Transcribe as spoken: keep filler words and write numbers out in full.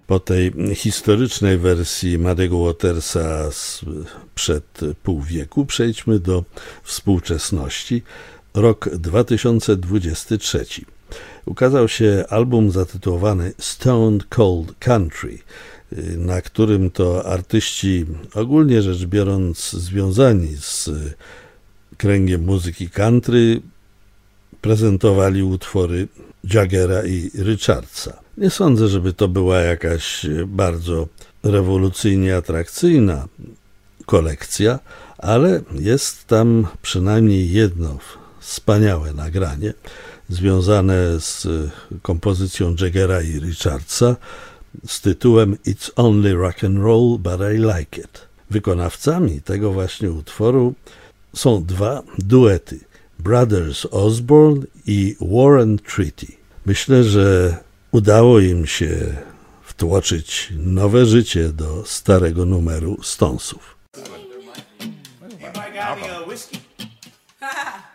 Po tej historycznej wersji Muddy'ego Watersa sprzed pół wieku przejdźmy do współczesności. Rok dwa tysiące dwudziesty trzeci. Ukazał się album zatytułowany Stone Cold Country, na którym to artyści, ogólnie rzecz biorąc związani z kręgiem muzyki country, prezentowali utwory Jaggera i Richardsa. Nie sądzę, żeby to była jakaś bardzo rewolucyjnie atrakcyjna kolekcja, ale jest tam przynajmniej jedno wspaniałe nagranie związane z kompozycją Jaggera i Richardsa z tytułem It's Only Rock and Roll, But I Like It. Wykonawcami tego właśnie utworu są dwa duety, Brothers Osborne i Warren Treaty. Myślę, że udało im się wtłoczyć nowe życie do starego numeru Stonesów. Anybody got any uh, whiskey?